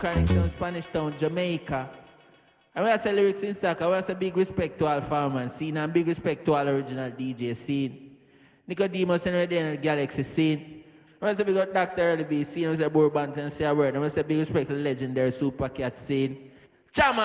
Chronic Town, Spanish Town, Jamaica. And when I say lyrics in stock, I want to say big respect to all farmers scene and big respect to all original DJ scene. Nicodemus and Redden and the Galaxy scene. I want to say big up Dr. Early B scene. I want to say Bourbon and say a word. I want to say big respect to the legendary Super Cat scene. Chama!